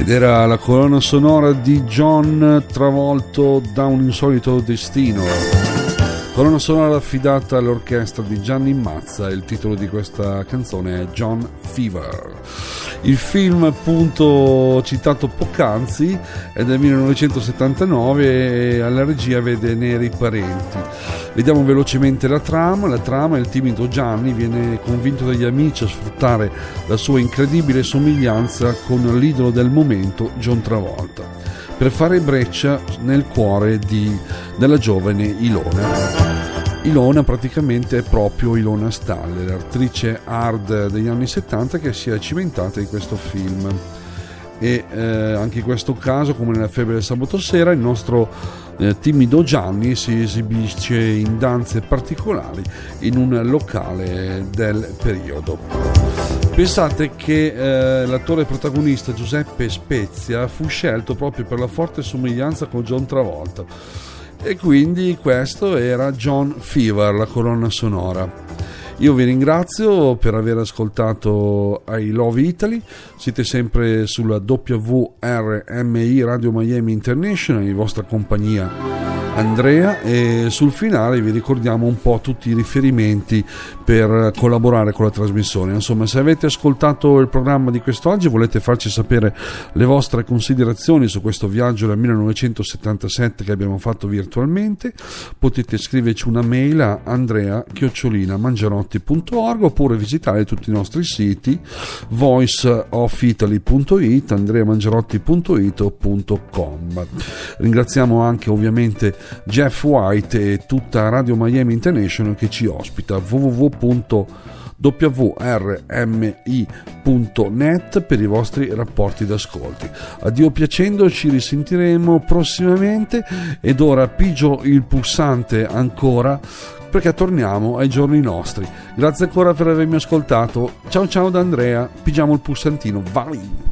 Ed era la colonna sonora di John travolto da un insolito destino. Colonna sonora affidata all'orchestra di Gianni Mazza. Il titolo di questa canzone è John Fever. Il film appunto citato poc'anzi è del 1979 e alla regia vede Neri Parenti. Vediamo velocemente la trama. La trama: il timido Gianni viene convinto dagli amici a sfruttare la sua incredibile somiglianza con l'idolo del momento, John Travolta, per fare breccia nel cuore della giovane Ilona. Ilona praticamente è proprio Ilona Staller, l'attrice hard degli anni 70 che si è cimentata in questo film. E anche in questo caso, come nella Febbre del sabato sera, il nostro timido Gianni si esibisce in danze particolari in un locale del periodo. Pensate che l'attore protagonista Giuseppe Spezia fu scelto proprio per la forte somiglianza con John Travolta, e quindi questo era John Fever, la colonna sonora. Io vi ringrazio per aver ascoltato I Love Italy. Siete sempre sulla WRMI Radio Miami International, in vostra compagnia Andrea, e sul finale vi ricordiamo un po' tutti i riferimenti per collaborare con la trasmissione. Insomma, se avete ascoltato il programma di quest'oggi e volete farci sapere le vostre considerazioni su questo viaggio del 1977 che abbiamo fatto virtualmente, potete scriverci una mail a andrea@mangiarotti.org oppure visitare tutti i nostri siti voiceofitaly.it, andreamangiarotti.it o .com. Ringraziamo anche ovviamente Jeff White e tutta Radio Miami International che ci ospita, www.wrmi.net per i vostri rapporti d'ascolti. Addio piacendo, ci risentiremo prossimamente, ed ora pigio il pulsante ancora perché torniamo ai giorni nostri. Grazie ancora per avermi ascoltato. Ciao da Andrea, pigiamo il pulsantino, vai!